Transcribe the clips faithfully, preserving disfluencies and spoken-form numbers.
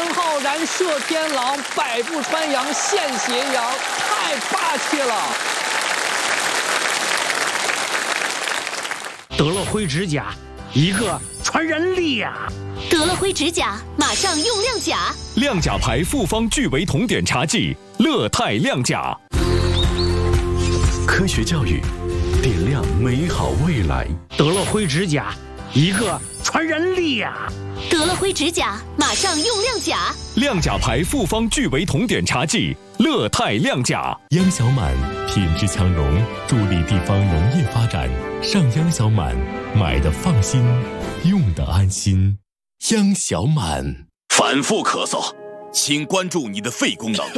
陈浩然射天狼，百步穿杨现斜阳，太霸气了！ 得了灰指甲，一个传人力呀！ 得了灰指甲，马上用亮甲。 亮甲牌复方聚维酮碘茶剂，乐泰亮甲。 科学教育，点亮美好未来。 得了灰指甲，一个传人力呀！ 得了灰指甲，马上用亮甲。 亮甲牌复方聚维酮碘茶剂，乐泰亮甲。 央小满品质强融，助力地方农业发展。上央小满，买的放心，用的安心。央小满。 反复咳嗽，请关注你的肺功能。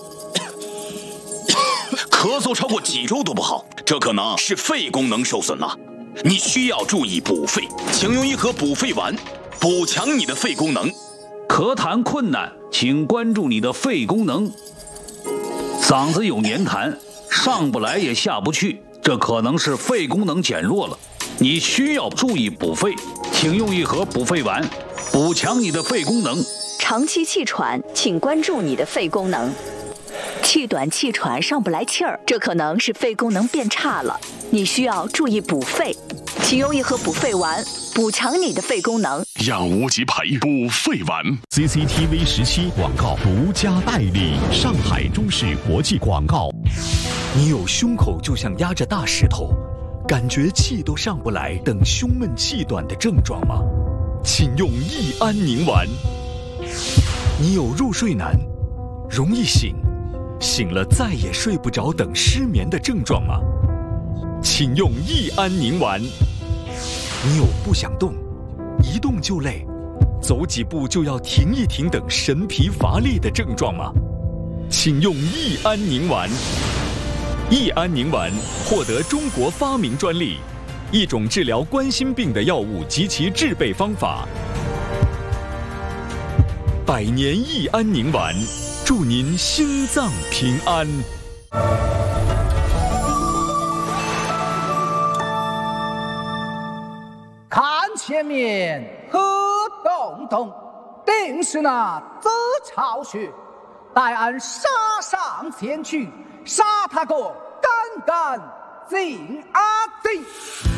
咳嗽超过几周都不好，这可能是肺功能受损了。你需要注意补肺，请用一盒补肺丸，补强你的肺功能。 咳痰困难，请关注你的肺功能。嗓子有黏痰，上不来也下不去，这可能是肺功能减弱了。你需要注意补肺，请用一盒补肺丸，补强你的肺功能。 长期气喘，请关注你的肺功能。气短气喘上不来气儿，这可能是肺功能变差了，你需要注意补肺，请用一盒补肺丸，补强你的肺功能。 养无极牌补肺丸 ，C C T V 十七广告独家代理，上海中视国际广告。 你有胸口就像压着大石头，感觉气都上不来等胸闷气短的症状吗？请用益安宁丸。你有入睡难，容易醒，醒了再也睡不着等失眠的症状吗？请用益安宁丸。你有不想动，一动就累，走几步就要停一停等神疲乏力的症状吗？请用益安宁丸。益安宁丸获得中国发明专利，一种治疗冠心病的药物及其制备方法。百年益安宁丸，祝您心脏平安。 看前面何洞洞，定是那龇巢穴。待俺杀上前去，杀他个干干净啊净。